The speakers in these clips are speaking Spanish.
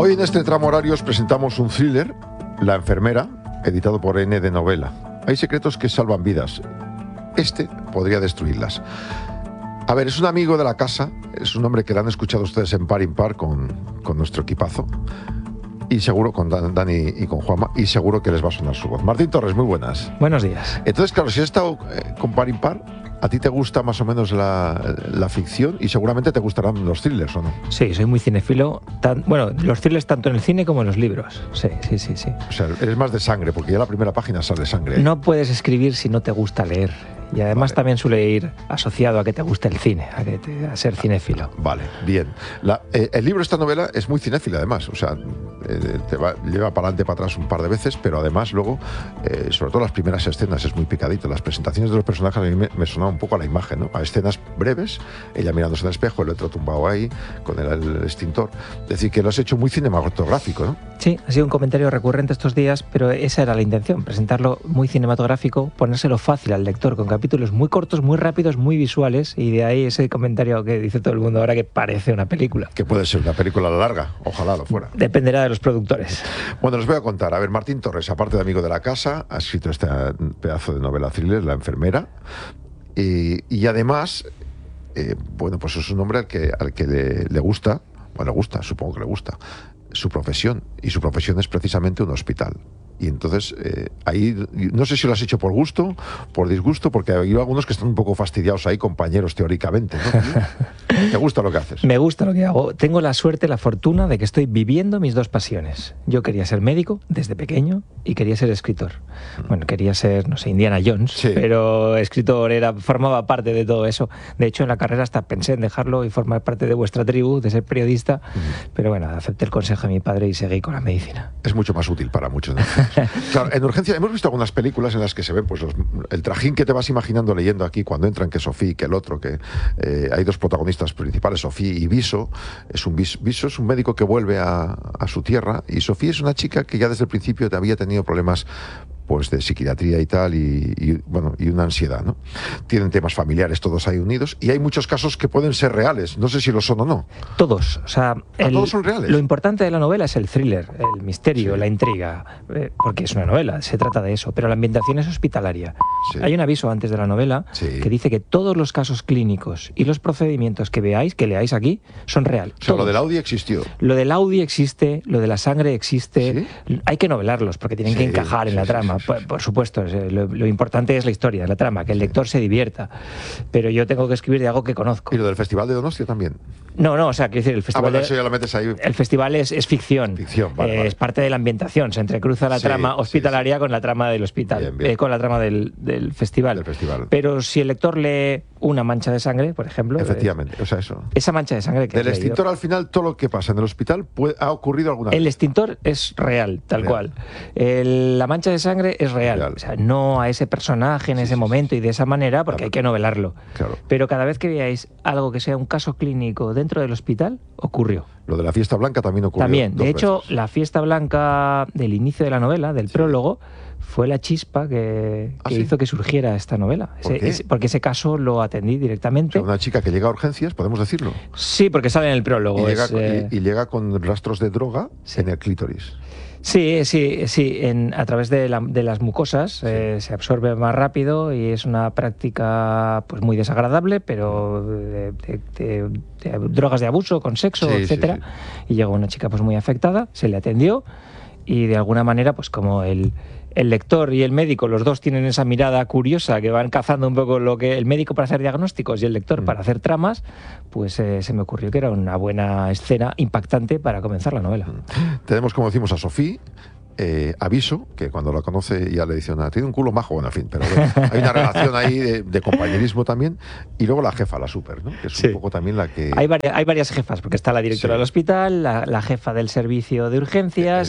Hoy en este tramo horario os presentamos un thriller, La enfermera, editado por N de Novela. Hay secretos que salvan vidas. Este podría destruirlas. A ver, es un amigo de la casa, es un hombre que le han escuchado ustedes en Par Impar con nuestro equipazo. Y seguro, con Dani y con Juanma, y seguro que les va a sonar su voz. Martín Torres, muy buenas. Buenos días. Entonces, claro, si has estado con Par Impar, a ti te gusta más o menos la ficción y seguramente te gustarán los thrillers, ¿o no? Sí, soy muy cinéfilo. Bueno, los thrillers tanto en el cine como en los libros. Sí. O sea, eres más de sangre, porque ya la primera página sale sangre. No puedes escribir si no te gusta leer. Y además también suele ir asociado a que te guste el cine, a ser cinéfilo. Vale, bien. El libro, esta novela, es muy cinéfila además. O sea, lleva para adelante, para atrás un par de veces, pero además luego, sobre todo las primeras escenas, es muy picadito. Las presentaciones de los personajes a mí me sonaban un poco a la imagen, ¿no? A escenas breves, ella mirándose en el espejo, el otro tumbado ahí, con el extintor. Es decir, que lo has hecho muy cinematográfico, ¿no? Sí, ha sido un comentario recurrente estos días, pero esa era la intención, presentarlo muy cinematográfico, ponérselo fácil al lector, con capítulos muy cortos, muy rápidos, muy visuales, y de ahí ese comentario que dice todo el mundo ahora que parece una película. Que puede ser una película larga, ojalá lo fuera. Dependerá de los productores. Bueno, les voy a contar. A ver, Martín Torres, aparte de amigo de la casa, ha escrito este pedazo de novela thriller, La enfermera, y además, bueno, pues es un hombre al que le gusta, bueno, supongo que le gusta, su profesión, y su profesión es precisamente un hospital. Y entonces, ahí, no sé si lo has hecho por gusto, por disgusto, porque hay algunos que están un poco fastidiados ahí, compañeros, teóricamente, ¿no? ¿Te gusta lo que haces? Me gusta lo que hago. Tengo la suerte, la fortuna de que estoy viviendo mis dos pasiones. Yo quería ser médico desde pequeño y quería ser escritor. Bueno, quería ser, no sé, Indiana Jones, sí, pero escritor formaba parte de todo eso. De hecho, en la carrera hasta pensé en dejarlo y formar parte de vuestra tribu, de ser periodista, pero bueno, acepté el consejo de mi padre y seguí con la medicina. Es mucho más útil para muchos, ¿no? Claro, en Urgencia hemos visto algunas películas en las que se ven pues el trajín que te vas imaginando leyendo aquí cuando entran, que Sofía, que el otro, que hay dos protagonistas principales, Sofía y Viso. Viso es un médico que vuelve a su tierra, y Sofía es una chica que ya desde el principio había tenido problemas pues de psiquiatría y tal, y una ansiedad, ¿no? Tienen temas familiares todos ahí unidos, y hay muchos casos que pueden ser reales, no sé si lo son o no. Todos, o sea, todos son reales. Lo importante de la novela es el thriller, el misterio, sí, la intriga, porque es una novela, se trata de eso, pero la ambientación es hospitalaria. Sí. Hay un aviso antes de la novela, sí, que dice que todos los casos clínicos y los procedimientos que leáis aquí, son reales. O sea, lo del Audi existió. Lo del Audi existe, lo de la sangre existe. ¿Sí? Hay que novelarlos porque tienen que encajar en la trama. Por supuesto, lo importante es la historia, la trama, que el lector se divierta. Pero yo tengo que escribir de algo que conozco. ¿Y lo del Festival de Donostia también? No, o sea, quiero decir, el festival. Bueno, eso ya lo metes ahí. El festival es ficción. Vale. Es parte de la ambientación. Se entrecruza la trama hospitalaria con la trama del hospital, bien. Con la trama del festival. Pero si el lector lee una mancha de sangre, por ejemplo. Efectivamente, o sea, eso. Esa mancha de sangre que del extintor, al final, todo lo que pasa en el hospital ha ocurrido alguna vez. El extintor es real, tal cual. La mancha de sangre es real. O sea, no a ese personaje en ese momento y de esa manera, porque hay que novelarlo. Claro. Pero cada vez que veáis algo que sea un caso clínico dentro del hospital, ocurrió. Lo de la fiesta blanca también ocurrió. También. De hecho, veces. La fiesta blanca del inicio de la novela, del prólogo, fue la chispa que hizo que surgiera esta novela. Porque ese caso lo atendí directamente. O sea, una chica que llega a urgencias, ¿podemos decirlo? Sí, porque sale en el prólogo. Y llega con rastros de droga en el clítoris. Sí, a través de las mucosas se absorbe más rápido y es una práctica pues muy desagradable, pero de drogas de abuso, con sexo, etcétera. Y llegó una chica pues muy afectada, se le atendió y de alguna manera pues como el lector y el médico, los dos tienen esa mirada curiosa que van cazando un poco lo que el médico para hacer diagnósticos y el lector para hacer tramas, pues se me ocurrió que era una buena escena impactante para comenzar la novela. Tenemos, como decimos, a Sofía, Aviso, que cuando la conoce ya le dice, tiene un culo majo, bueno, en fin, pero hay una relación ahí de compañerismo también, y luego la jefa, la super, ¿no? Que es un poco también la que... Hay varias jefas, porque está la directora del hospital, la jefa del servicio de urgencias,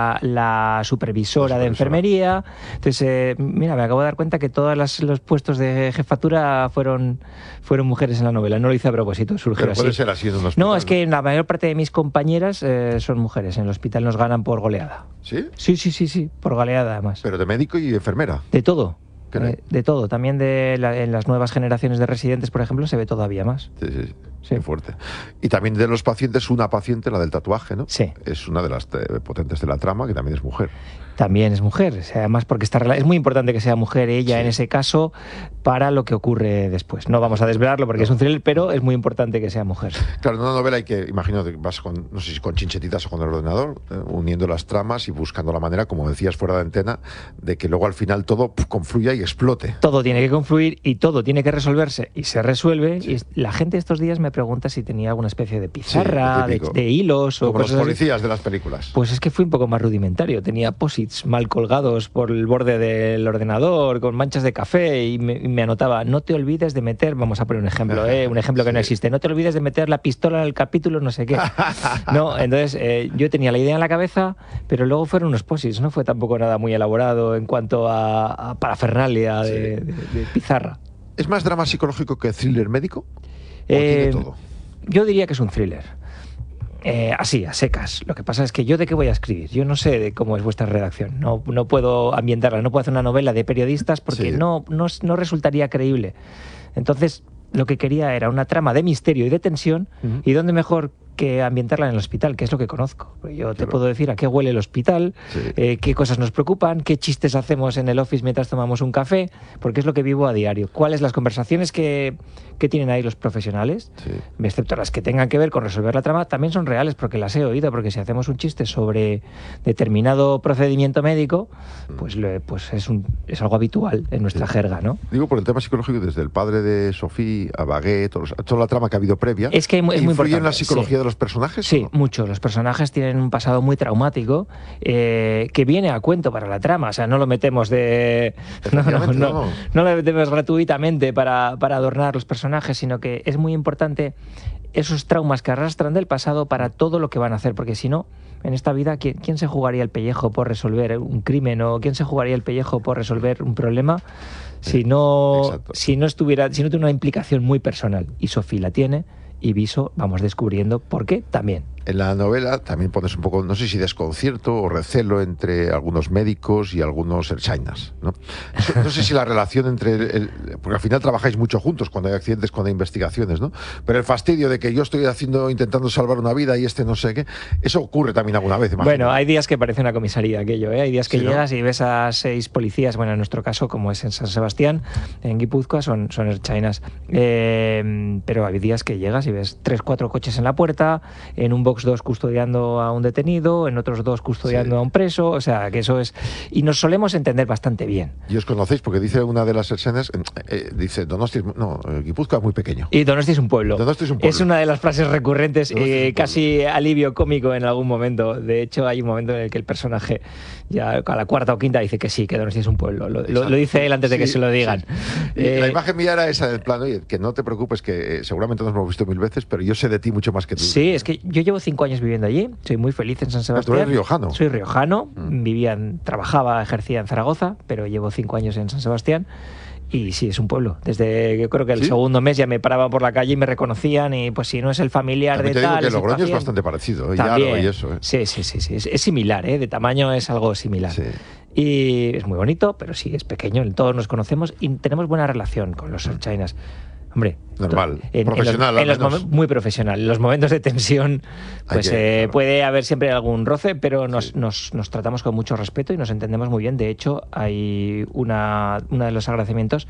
la supervisora de enfermería. Entonces, mira, me acabo de dar cuenta que todos los puestos de jefatura fueron mujeres en la novela. No lo hice a propósito, surgió pero así. Puede ser así en un hospital. No, es que la mayor parte de mis compañeras son mujeres. En el hospital nos ganan por goleada. ¿Sí? Sí, por goleada además. Pero de médico y enfermera. De todo. De todo. También en las nuevas generaciones de residentes, por ejemplo, se ve todavía más. Sí. Muy fuerte. Y también de los pacientes, una paciente, la del tatuaje, ¿no? Sí. Es una de las potentes de la trama, que también es mujer. También es mujer, o sea, además porque es muy importante que sea mujer ella Sí. en ese caso para lo que ocurre después. No vamos a desvelarlo porque es un thriller, pero es muy importante que sea mujer. Claro, en una novela hay que, imagino que vas con, no sé si con chinchetitas o con el ordenador, uniendo las tramas y buscando la manera, como decías fuera de antena, de que luego al final todo confluya y explote. Todo tiene que confluir y todo tiene que resolverse y se resuelve. Sí. Y la gente estos días me pregunta si tenía alguna especie de pizarra, Sí, lo típico. de hilos o Como los cosas así. policías de las películas. Pues es que fui un poco más rudimentario. Tenía posits mal colgados por el borde del ordenador, con manchas de café, y me anotaba, no te olvides de meter, vamos a poner un ejemplo, un ejemplo que no existe, no te olvides de meter la pistola en el capítulo no sé qué. No, entonces yo tenía la idea en la cabeza, pero luego fueron unos posits, no fue tampoco nada muy elaborado en cuanto a parafernalia de pizarra. ¿Es más drama psicológico que thriller médico? ¿O tiene todo? Yo diría que es un thriller. Así, a secas. Lo que pasa es que yo de qué voy a escribir. Yo no sé de cómo es vuestra redacción. No puedo ambientarla, no puedo hacer una novela de periodistas porque Sí. no resultaría creíble. Entonces, lo que quería era una trama de misterio y de tensión, y dónde mejor que ambientarla en el hospital, que es lo que conozco. Yo te puedo decir a qué huele el hospital, Sí. qué cosas nos preocupan, qué chistes hacemos en el office mientras tomamos un café, porque es lo que vivo a diario. ¿Cuáles las conversaciones que tienen ahí los profesionales? Sí. Excepto las que tengan que ver con resolver la trama, también son reales porque las he oído, porque si hacemos un chiste sobre determinado procedimiento médico, pues es algo habitual en nuestra jerga, ¿no? Digo por el tema psicológico, desde el padre de Sofía a Baguette, toda la trama que ha habido previa. Es que es muy ¿influye importante. en la psicología Sí. de los personajes? Sí, ¿o no? mucho. Los personajes tienen un pasado muy traumático que viene a cuento para la trama. O sea, no lo metemos Efectivamente, no lo metemos gratuitamente para adornar los personajes, sino que es muy importante esos traumas que arrastran del pasado para todo lo que van a hacer, porque si no, en esta vida, ¿quién se jugaría el pellejo por resolver un crimen o quién se jugaría el pellejo por resolver un problema si no tuviera una implicación muy personal? Y Sofía la tiene, y Viso vamos descubriendo por qué también. En la novela también pones un poco, no sé si desconcierto o recelo entre algunos médicos y algunos ertzainas, ¿no? No sé si la relación entre... porque al final trabajáis mucho juntos cuando hay accidentes, cuando hay investigaciones, ¿no? Pero el fastidio de que yo estoy intentando salvar una vida y no sé qué, eso ocurre también alguna vez, imagino. Bueno, hay días que parece una comisaría aquello, ¿eh? Hay días que Sí, ¿no? llegas y ves a 6 policías, bueno, en nuestro caso, como es en San Sebastián, en Guipúzcoa, son ertzainas. Pero hay días que llegas y ves 3, 4 coches en la puerta, en un box 2 custodiando a un detenido, en otros 2 custodiando a un preso, o sea, que eso es... Y nos solemos entender bastante bien. Y os conocéis, porque dice una de las ertzainas, dice, Donosti, Guipúzcoa es muy pequeño. Y Donosti es un pueblo. Donosti es un pueblo. Es una de las frases recurrentes, Donosti es un pueblo. casi alivio cómico en algún momento. De hecho, hay un momento en el que el personaje, ya a la 4ª o 5ª, dice que sí, que Donosti es un pueblo. Lo dice él antes de que se lo digan. Sí. Y la imagen mía era esa del plano, oye, que no te preocupes, que seguramente nos hemos visto 1000 veces, pero yo sé de ti mucho más que tú. Sí, es que yo llevo 5 años viviendo allí, soy muy feliz en San Sebastián. Tú eres riojano. Soy riojano, trabajaba, ejercía en Zaragoza, pero llevo 5 años en San Sebastián. Y sí, es un pueblo. Desde yo creo que el segundo mes ya me paraban por la calle y me reconocían, y pues si no es el familiar también de te digo tal... que es el Logroño es paciente. bastante parecido, También. Yaro y eso. Sí, es similar, de tamaño es algo similar. Sí. Y es muy bonito, pero sí, es pequeño, todos nos conocemos y tenemos buena relación con los ertzainas. Hombre, normal, profesional, en los muy profesional. En los momentos de tensión, pues claro, puede haber siempre algún roce, pero nos tratamos con mucho respeto y nos entendemos muy bien. De hecho, hay uno de los agradecimientos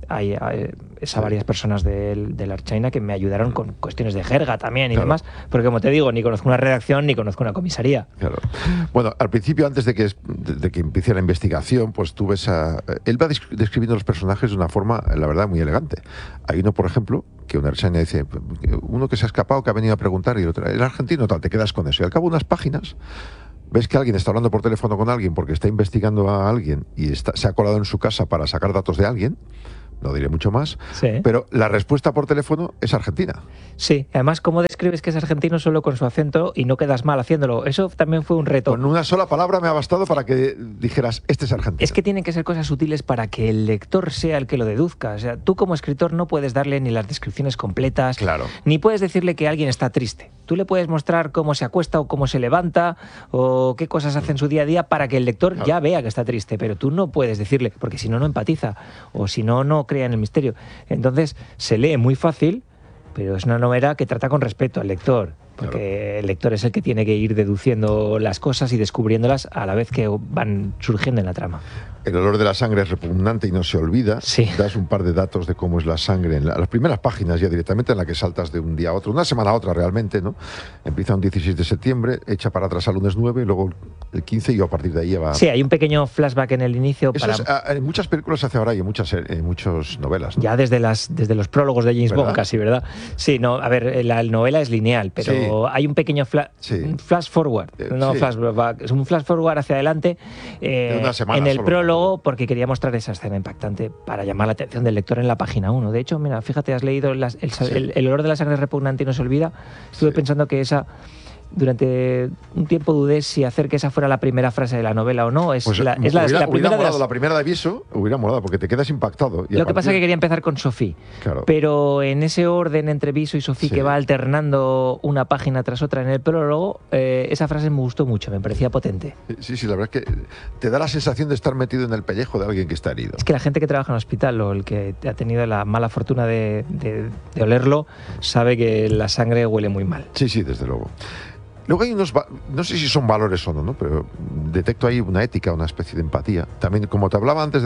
es a varias personas de la ertzaina que me ayudaron con cuestiones de jerga también y demás, porque como te digo, ni conozco una redacción ni conozco una comisaría. Claro. Bueno, al principio, antes de que empiece la investigación, pues tú ves él va describiendo los personajes de una forma, la verdad, muy elegante. Hay uno, por ejemplo, que una ertzaina dice, uno que se ha escapado, que ha venido a preguntar, y el otro, el argentino, tal, te quedas con eso. Y al cabo de unas páginas, ves que alguien está hablando por teléfono con alguien porque está investigando a alguien y se ha colado en su casa para sacar datos de alguien. No diré mucho más, pero la respuesta por teléfono es argentina. Sí, además, ¿cómo describes que es argentino solo con su acento y no quedas mal haciéndolo? Eso también fue un reto. Con una sola palabra me ha bastado para que dijeras, este es argentino. Es que tienen que ser cosas sutiles para que el lector sea el que lo deduzca. O sea, tú como escritor no puedes darle ni las descripciones completas, ni puedes decirle que alguien está triste. Tú le puedes mostrar cómo se acuesta o cómo se levanta o qué cosas hace en su día a día para que el lector ya vea que está triste, pero tú no puedes decirle, porque si no, no empatiza, o si no, no crea en el misterio. Entonces, se lee muy fácil, pero es una novela que trata con respeto al lector, porque el lector es el que tiene que ir deduciendo las cosas y descubriéndolas a la vez que van surgiendo en la trama. El olor de la sangre es repugnante y no se olvida. Sí. Das un par de datos de cómo es la sangre en las primeras páginas ya directamente, en la que saltas de un día a otro, una semana a otra realmente, ¿no? Empieza un 16 de septiembre, echa para atrás al lunes 9 y luego el 15 y a partir de ahí va... Sí, hay un pequeño flashback en el inicio. Eso en muchas películas se hace ahora y en muchas novelas, ¿no? Ya desde los prólogos de James ¿verdad? Bond casi, ¿verdad? Sí, no, a ver, la novela es lineal, pero Sí. hay un pequeño flash forward, no sí. flashback, es un flash forward hacia adelante De una semana en el solo. prólogo, porque quería mostrar esa escena impactante para llamar la atención del lector en la página 1. De hecho, mira, fíjate, has leído el olor de la sangre es repugnante y no se olvida. Estuve pensando que esa... Durante un tiempo dudé si hacer que esa fuera la primera frase de la novela o no. Es Pues la hubiera primera de molado, las... la primera de aviso hubiera molado porque te quedas impactado. Y Lo que pasa es que quería empezar con Sophie, Claro. pero en ese orden entre Viso y Sophie Sí. que va alternando una página tras otra en el prólogo, esa frase me gustó mucho, me parecía potente. Sí, la verdad es que te da la sensación de estar metido en el pellejo de alguien que está herido. Es que la gente que trabaja en el hospital o el que ha tenido la mala fortuna de olerlo sabe que la sangre huele muy mal. Sí, desde luego. Luego hay unos, no sé si son valores o no, pero detecto ahí una ética, una especie de empatía. También, como te hablaba antes de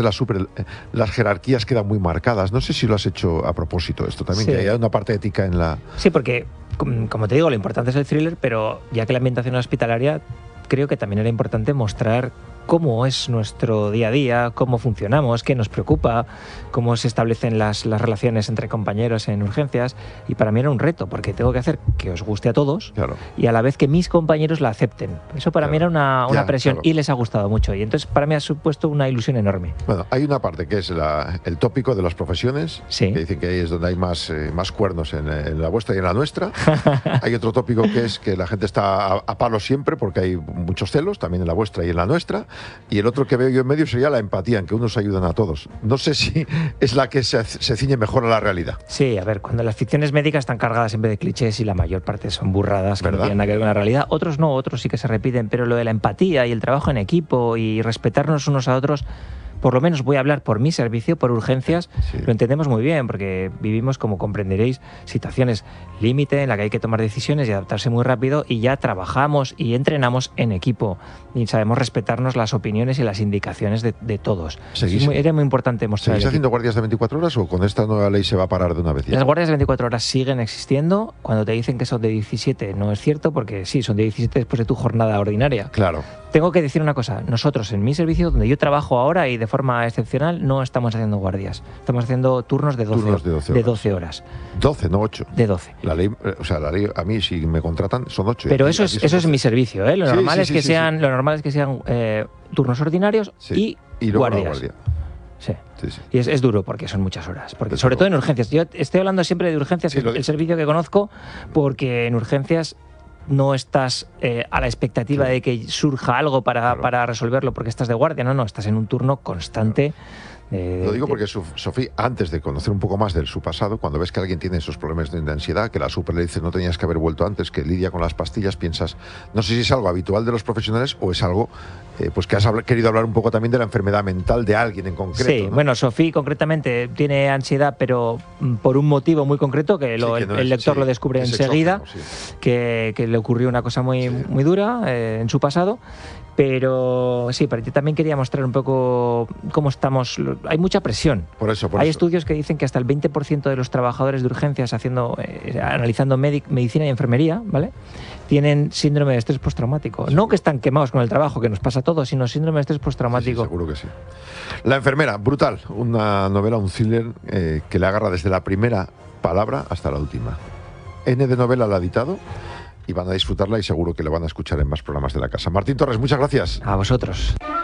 las jerarquías quedan muy marcadas. No sé si lo has hecho a propósito esto también, Sí. que hay una parte ética en la... Sí, porque, como te digo, lo importante es el thriller, pero ya que la ambientación es hospitalaria, creo que también era importante mostrar cómo es nuestro día a día, cómo funcionamos, qué nos preocupa, cómo se establecen las relaciones entre compañeros en urgencias. Y para mí era un reto, porque tengo que hacer que os guste a todos Claro. y a la vez que mis compañeros la acepten. Eso para mí era una Ya, presión claro. y les ha gustado mucho. Y entonces para mí ha supuesto una ilusión enorme. Bueno, hay una parte que es el tópico de las profesiones, Sí. que dicen que ahí es donde hay más cuernos en la vuestra y en la nuestra. Hay otro tópico que es que la gente está a palo siempre porque hay muchos celos, también en la vuestra y en la nuestra. Y el otro que veo yo en medio sería la empatía, en que unos ayudan a todos. No sé si es la que se ciñe mejor a la realidad. Sí, a ver, cuando las ficciones médicas están cargadas siempre de clichés y la mayor parte son burradas que no ¿Verdad? tienen nada que ver con la realidad, otros no, otros sí que se repiten, pero lo de la empatía y el trabajo en equipo y respetarnos unos a otros, por lo menos voy a hablar por mi servicio, por urgencias, Sí. lo entendemos muy bien, porque vivimos, como comprenderéis, situaciones límite en la que hay que tomar decisiones y adaptarse muy rápido, y ya trabajamos y entrenamos en equipo y sabemos respetarnos las opiniones y las indicaciones de todos. Era muy importante mostrar. ¿Seguís haciendo guardias de 24 horas o con esta nueva ley se va a parar de una vez? Las guardias de 24 horas siguen existiendo. Cuando te dicen que son de 17 no es cierto, porque sí, son de 17 después de tu jornada ordinaria. Claro. Tengo que decir una cosa, nosotros en mi servicio, donde yo trabajo ahora y de forma excepcional, no estamos haciendo guardias. Estamos haciendo turnos de 12 horas. 12, no 8. De 12. La ley, la ley, a mí si me contratan son 8. Pero eso es mi servicio, ¿eh? Lo normal es que sean turnos ordinarios y luego guardias. la guardia. Sí. Sí, sí. Y es duro porque son muchas horas. Porque, sobre todo en urgencias. Yo estoy hablando siempre de urgencias, Sí, el servicio que conozco, porque en urgencias no estás a la expectativa Claro. de que surja algo para resolverlo porque estás de guardia. No, estás en un turno constante. Lo digo porque Sofía, antes de conocer un poco más de su pasado, cuando ves que alguien tiene esos problemas de ansiedad, que la super le dice no tenías que haber vuelto antes, que lidia con las pastillas, piensas, no sé si es algo habitual de los profesionales o es algo pues que has querido hablar un poco también de la enfermedad mental de alguien en concreto. Sí, ¿no? bueno, Sofía concretamente tiene ansiedad, pero por un motivo muy concreto, que el lector lo descubre enseguida, que le ocurrió una cosa muy dura en su pasado. Pero sí, pero yo también quería mostrar un poco cómo estamos. Hay mucha presión. Por eso. Hay estudios que dicen que hasta el 20% de los trabajadores de urgencias analizando medicina y enfermería, ¿vale?, tienen síndrome de estrés postraumático. No que están quemados con el trabajo, que nos pasa a todos, sino síndrome de estrés postraumático. Sí, seguro que sí. La enfermera, brutal. Una novela, un thriller que le agarra desde la primera palabra hasta la última. N de novela la ha editado y van a disfrutarla y seguro que la van a escuchar en más programas de la casa. Martín Torres, muchas gracias. A vosotros.